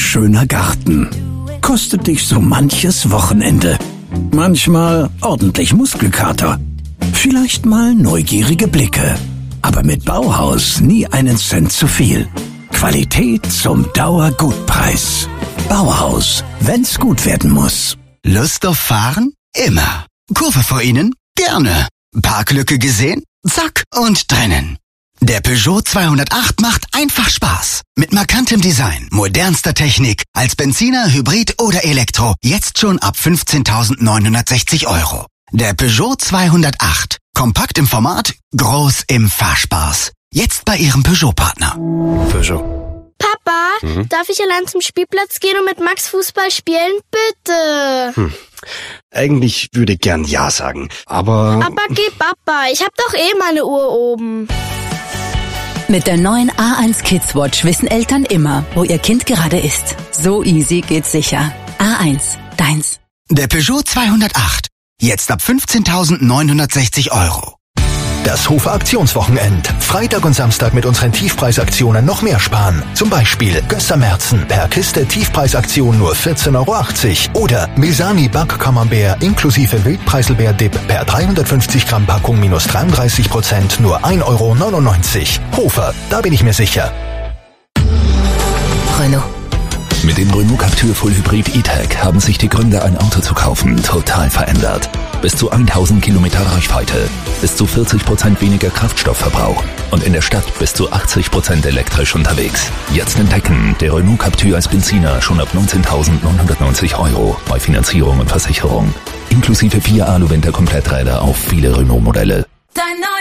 schöner Garten. Kostet dich so manches Wochenende. Manchmal ordentlich Muskelkater. Vielleicht mal neugierige Blicke. Aber mit Bauhaus nie einen Cent zu viel. Qualität zum Dauergutpreis. Bauhaus, wenn's gut werden muss. Lust auf Fahren? Immer. Kurve vor Ihnen? Gerne. Parklücke gesehen? Zack und drinnen. Der Peugeot 208 macht einfach Spaß. Mit markantem Design, modernster Technik, als Benziner, Hybrid oder Elektro. Jetzt schon ab 15.960 €. Der Peugeot 208. Kompakt im Format, groß im Fahrspaß. Jetzt bei Ihrem Peugeot-Partner. Peugeot. Papa, darf ich allein zum Spielplatz gehen und mit Max Fußball spielen? Bitte. Eigentlich würde ich gern Ja sagen, aber... Aber geh, Papa, ich hab doch eh meine Uhr oben. Mit der neuen A1 Kids Watch wissen Eltern immer, wo ihr Kind gerade ist. So easy geht's sicher. A1, deins. Der Peugeot 208. Jetzt ab 15.960 €. Das Hofer Aktionswochenend. Freitag und Samstag mit unseren Tiefpreisaktionen noch mehr sparen. Zum Beispiel Gösser-Merzen per Kiste Tiefpreisaktion nur 14,80 € oder Mesani Back-Camembert inklusive Wildpreiselbeer-Dip per 350 Gramm Packung minus 33% nur 1,99 €. Hofer, da bin ich mir sicher. Renault. Mit dem Renault Captur Full Hybrid E-Tech haben sich die Gründe, ein Auto zu kaufen, total verändert. Bis zu 1000 Kilometer Reichweite, bis zu 40% weniger Kraftstoffverbrauch und in der Stadt bis zu 80% elektrisch unterwegs. Jetzt entdecken, der Renault Captur als Benziner schon ab 19.990 € bei Finanzierung und Versicherung. Inklusive 4 Alu-Winter-Kompletträder auf viele Renault-Modelle.